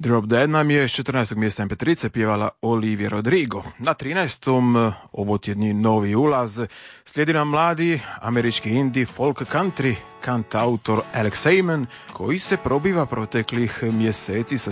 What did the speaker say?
Drop Dead nam je s 14. mjesta MP3 pjevala Olivia Rodrigo. Na 13. ovotjedni novi ulaz slijedi nam mladi američki indie folk country kantautor Alex Heyman, koji se probiva proteklih mjeseci sa